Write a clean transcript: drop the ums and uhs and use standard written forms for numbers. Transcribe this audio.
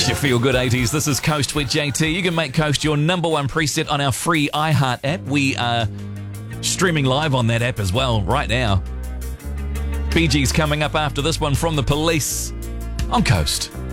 Your feel good 80s. This is Coast with JT. You can make Coast your number one preset on our free iHeart app. We are streaming live on that app as well right now. Bee Gees coming up after this one from The Police on Coast.